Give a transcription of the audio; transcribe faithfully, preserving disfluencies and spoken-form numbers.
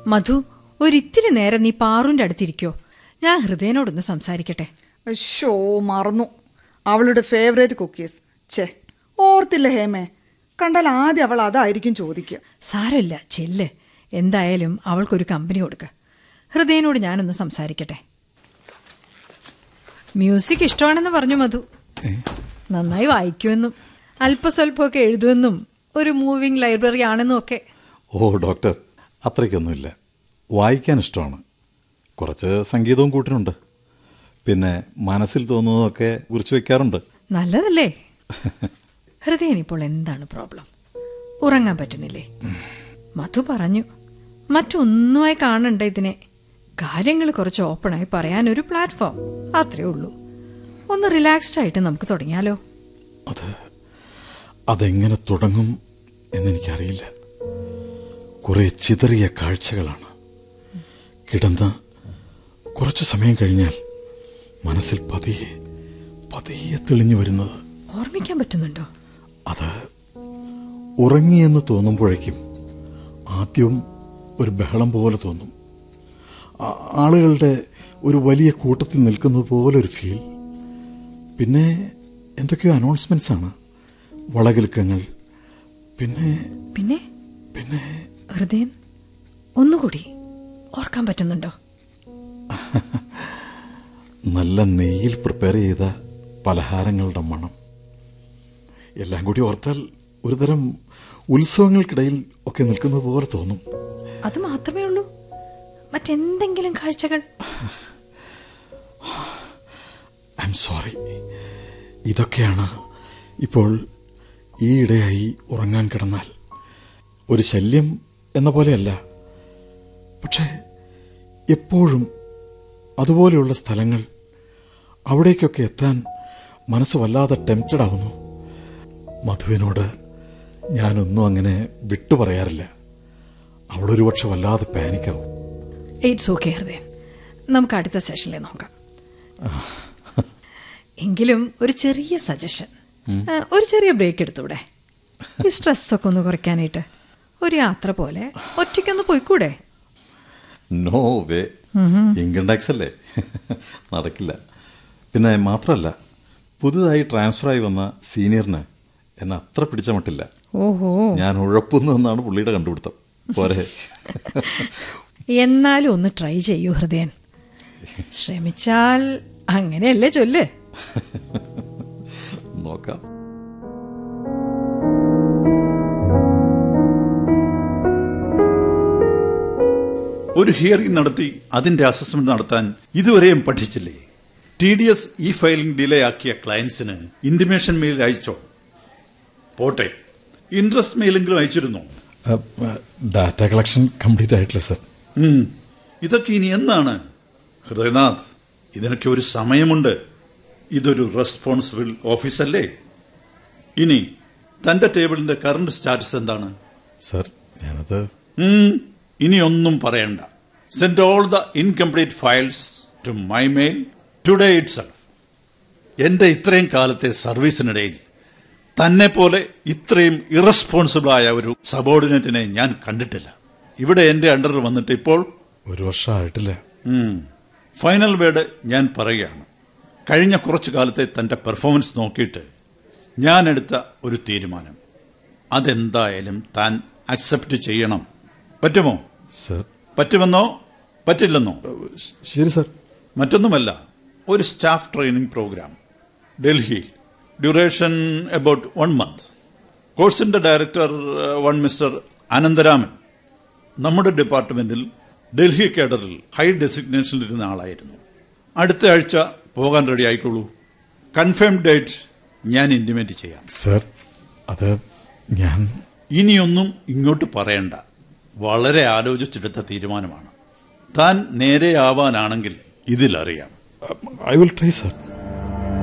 മധു, ഒരിത്തിരി നേരം നീ പാറുന്റെ അടുത്തിരിക്കോ? ഞാൻ ഹൃദയനോടൊന്ന് സംസാരിക്കട്ടെ. ഷോ മറന്നു, അവളുടെ ഫേവറേറ്റ് കുക്കീസ്. ചേ, ഓർത്തില്ല ഹേമേ. കണ്ടാൽ ആദ്യം അവൾ അതായിരിക്കും ചോദിക്കുക. സാരമില്ല, ചെല്ല്. എന്തായാലും അവൾക്കൊരു കമ്പനി കൊടുക്ക. ഹൃദയനോട് ഞാനൊന്ന് സംസാരിക്കട്ടെ. മ്യൂസിക് ഇഷ്ടമാണെന്ന് പറഞ്ഞു മധു. നന്നായി വായിക്കുമെന്നും അല്പസ്വല്പമൊക്കെ എഴുതുമെന്നും ഒരു മൂവിംഗ് ലൈബ്രറി ആണെന്നും ഒക്കെ. ഓ ഡോക്ടർ, അത്രയ്ക്കൊന്നുമില്ല. വായിക്കാൻ ഇഷ്ടമാണ്. കുറച്ച് സംഗീതവും കൂട്ടിനുണ്ട്. പിന്നെ മനസ്സിൽ തോന്നുന്നതൊക്കെ കുറിച്ച് വെക്കാറുണ്ട്. നല്ലതല്ലേ? ഹൃദയനിപ്പോൾ എന്താണ് പ്രോബ്ലം? ഉറങ്ങാൻ പറ്റുന്നില്ലേ? മധു പറഞ്ഞു മറ്റൊന്നുമായി കാണണ്ട ഇതിനെ. കാര്യങ്ങൾ കുറച്ച് ഓപ്പണായി പറയാൻ ഒരു പ്ലാറ്റ്ഫോം, അത്രേ ഉള്ളൂ. ഒന്ന് റിലാക്സ്ഡ് ആയിട്ട് നമുക്ക് തുടങ്ങിയാലോ? അത് അതെങ്ങനെ തുടങ്ങും എന്നെനിക്കറിയില്ല. കുറെ ചിതറിയ കാഴ്ചകളാണ്. കിടന്ന് കുറച്ചു സമയം കഴിഞ്ഞാൽ മനസ്സിൽ പതിയെ പതിയെ തെളിഞ്ഞു വരുന്നത്. ഓർമ്മിക്കാൻ പറ്റുന്നുണ്ടോ? അത് ഉറങ്ങിയെന്ന് തോന്നുമ്പോഴേക്കും ആദ്യം ഒരു ബഹളം പോലെ തോന്നും. ആളുകളുടെ ഒരു വലിയ കൂട്ടത്തിൽ നിൽക്കുന്നത് പോലെ ഒരു ഫീൽ. പിന്നെ എന്തൊക്കെയോ അനൗൺസ്മെന്റ്സ് ആണ്, വളകിലുക്കങ്ങൾ. പിന്നെ പിന്നെ പിന്നെ ഹൃദയൻ ഒന്നുകൂടി ഓർക്കാൻ പറ്റുന്നുണ്ടോ? നല്ല നെയ്യിൽ പ്രിപ്പയർ ചെയ്ത പലഹാരങ്ങളുടെ മണം. എല്ലാം കൂടി ഓർത്താൽ ഒരുതരം ഉത്സവങ്ങൾക്കിടയിൽ ഒക്കെ നിൽക്കുന്നത് പോലെ തോന്നും. അത് മാത്രമേ ഉള്ളൂ? മറ്റെന്തെങ്കിലും കാഴ്ചകൾ? I am sorry. ഇതൊക്കെയാണ് ഇപ്പോൾ ഈയിടെയായി ഉറങ്ങാൻ കിടന്നാൽ ഒരു ശല്യം എന്ന പോലെയല്ല, പക്ഷേ എപ്പോഴും അതുപോലെയുള്ള സ്ഥലങ്ങൾ, അവിടേക്കൊക്കെ എത്താൻ മനസ്സ് വല്ലാതെ ടെംപ്റ്റഡ് ആവുന്നു. മധുവിനോട് ഞാനൊന്നും അങ്ങനെ വിട്ടു പറയാറില്ല. അവളൊരു പക്ഷെ വല്ലാതെ പാനിക്കാവും. ഇറ്റ്സ് ഓക്കെ ഹൃദയൻ, നമുക്ക് അടുത്ത സെഷനിൽ നോക്കാം. എങ്കിലും ഒരു ചെറിയ സജഷൻ, ഒരു ചെറിയ ബ്രേക്ക് എടുത്തൂടെ? ഈ സ്ട്രെസ്സൊക്കെ ഒന്ന് കുറയ്ക്കാനായിട്ട് ഒരു യാത്ര പോലെ ഒറ്റയ്ക്കൊന്ന് പോയിക്കൂടെ? No way. ഇൻകം ടാക്സ് അല്ലേ, നടക്കില്ല. പിന്നെ മാത്രമല്ല, പുതുതായി ട്രാൻസ്ഫർ ആയി വന്ന സീനിയറിന് എന്നെ അത്ര പിടിച്ച മട്ടില്ല. ഓഹോ, ഞാൻ ഉഴപ്പുന്നു എന്നാണ് പുള്ളിയുടെ കണ്ടുപിടുത്തം. പോരെ? എന്നാലും ഒന്ന് ട്രൈ ചെയ്യൂ ഹൃദയൻ. ശ്രമിച്ചാൽ അങ്ങനെയല്ലേ ചൊല്ല്. നോക്കാം. ഒരു ഹിയറിംഗ് നടത്തി അതിന്റെ അസസ്മെന്റ് നടത്താൻ ഇതുവരെയും പഠിച്ചില്ലേ? T D S E filing delay ആക്കിയ ക്ലയൻസിന് ഇന്റിമേഷൻ മെയിൽ അയച്ചോ? പോട്ടെ, ഇൻട്രസ്റ്റ് മെയിലെങ്കിലും അയച്ചിരുന്നോ? ഡാറ്റ കളക്ഷൻ കംപ്ലീറ്റ് ആയിട്ടില്ല സർ. ഇതൊക്കെ ഇനി എന്നാണ്? ഹൃദയനാഥ്, ഇതിനൊക്കെ ഒരു സമയമുണ്ട്. ഇതൊരു റെസ്പോൺസിബിൾ ഓഫീസല്ലേ? ഇനി തന്റെ ടേബിളിന്റെ കറന്റ് സ്റ്റാറ്റസ് എന്താണ്? സർ, ഞാനത് ഇനിയൊന്നും പറയണ്ട. Send all the incomplete files to my mail today itself. എന്റെ ഇത്രയും കാലത്തെ സർവീസിനിടയിൽ തന്നെ പോലെ ഇത്രയും ഇറസ്പോൺസിബിൾ ആയ ഒരു സബോർഡിനേറ്റിനെ ഞാൻ കണ്ടിട്ടില്ല. ഇവിടെ എന്റെ അണ്ടർ വന്നിട്ട് ഇപ്പോൾ ഒരു വർഷമായിട്ടില്ല. ഫൈനൽ വേർഡ് ഞാൻ പറയുകയാണ്. കഴിഞ്ഞ കുറച്ചു കാലത്തെ തന്റെ പെർഫോമൻസ് നോക്കിയിട്ട് ഞാൻ എടുത്ത ഒരു തീരുമാനം, അതെന്തായാലും താൻ അക്സെപ്റ്റ് ചെയ്യണം. പറ്റുമോ? സർ. പറ്റുമെന്നോ പറ്റില്ലെന്നോ? ശരി സർ. മറ്റൊന്നുമല്ല, ഒരു സ്റ്റാഫ് ട്രെയിനിങ് പ്രോഗ്രാം ഡൽഹിയിൽ, ഡ്യൂറേഷൻ അബൌട്ട് വൺ മന്ത്. കോഴ്സിന്റെ ഡയറക്ടർ വൺ മിസ്റ്റർ അനന്തരാമൻ നമ്മുടെ ഡിപ്പാർട്ട്മെന്റിൽ ഡൽഹി കേഡറിൽ ഹൈ ഡെസിഗ്നേഷനിലിരുന്ന ആളായിരുന്നു. അടുത്ത ആഴ്ച പോകാൻ റെഡി ആയിക്കോളൂ. കൺഫേം ഡേറ്റ് ഞാൻ ഇന്റിമേറ്റ് ചെയ്യാം. സർ, അത് ഞാൻ ഇനിയൊന്നും ഇങ്ങോട്ട് പറയണ്ട. വളരെ ആലോചിച്ചെടുത്ത തീരുമാനമാണ്. താൻ നേരെയാവാനാണെങ്കിൽ ഇതിലറിയാം. I will try sir.